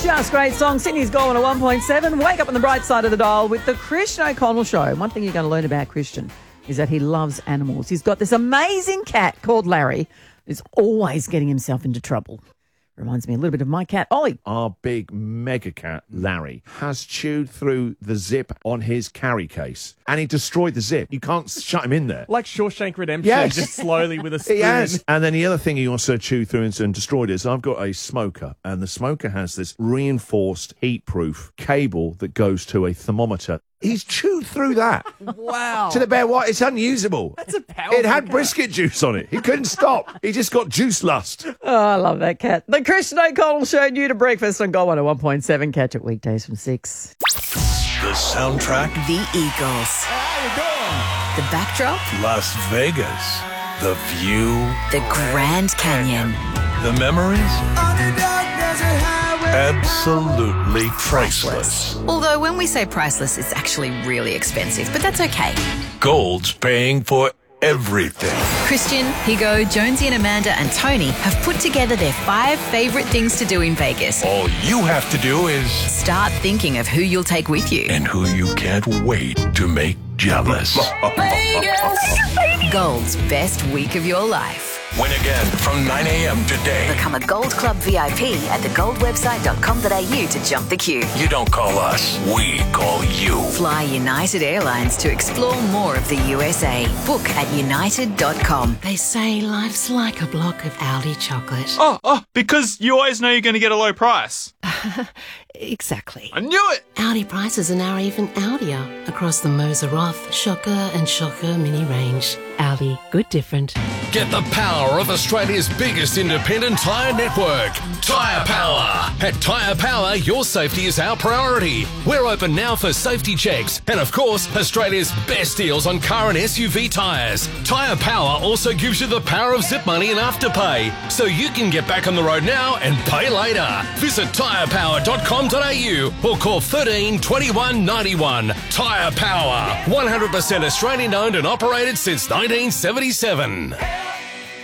Just great song. Sydney's Gold on a 1.7. Wake up on the bright side of the dial with the Christian O'Connell Show. One thing you're going to learn about Christian is that he loves animals. He's got this amazing cat called Larry who's always getting himself into trouble. Reminds me a little bit of my cat, Ollie. Our big mega cat, Larry, has chewed through the zip on his carry case and he destroyed the zip. You can't shut him in there. Like Shawshank Redemption, Yes. just slowly with a spoon. He has. And then the other thing he also chewed through and destroyed is I've got a smoker, and the smoker has this reinforced heat-proof cable that goes to a thermometer. He's chewed through that. Wow. To the bare white. It's unusable. That's a powerful It had cat. brisket juice on it. He couldn't stop. He just got juice lust. Oh, I love that cat. The Christian O'Connell Show, new to breakfast on Gold 101.7. Catch it weekdays from 6. The soundtrack, The Eagles. The backdrop, Las Vegas. The view, the Grand Canyon. the memories, absolutely priceless. Although when we say priceless, it's actually really expensive, but that's okay. Gold's paying for everything. Christian, Higo, Jonesy and Amanda and Tony have put together their 5 favourite things to do in Vegas. All you have to do is... Start thinking of who you'll take with you. and who you can't wait to make jealous. Gold's best week of your life. Win again from 9 a.m. today. Become a Gold Club VIP at thegoldwebsite.com.au to jump the queue. You don't call us, we call you. Fly United Airlines to explore more of the USA. Book at united.com. They say life's like a block of Aldi chocolate. Oh, because you always know you're going to get a low price. Exactly. I knew it! Aldi prices are now even Aldier across the Moser Roth, Shocker and Shocker mini range. Aldi, good different. Get the power of Australia's biggest independent tyre network, Tyre Power. At Tyre Power, your safety is our priority. We're open now for safety checks and, of course, Australia's best deals on car and SUV tyres. Tyre Power also gives you the power of zip money and afterpay, so you can get back on the road now and pay later. Visit tyrepower.com.au or call 13 21 91. Tyre Power, 100% Australian owned and operated since 1977.